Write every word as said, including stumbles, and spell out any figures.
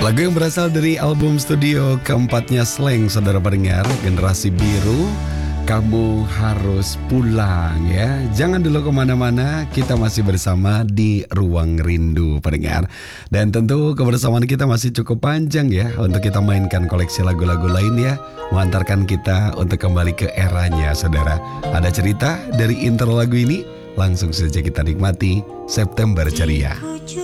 Lagu yang berasal dari album studio keempatnya Slank, saudara pendengar, Generasi Biru, Kamu Harus Pulang ya. Jangan dulu kemana-mana, kita masih bersama di Ruang Rindu pendengar. Dan tentu kebersamaan kita masih cukup panjang ya, untuk kita mainkan koleksi lagu-lagu lain ya, mengantarkan kita untuk kembali ke eranya saudara. Ada cerita dari intro lagu ini, langsung saja kita nikmati September Ceria.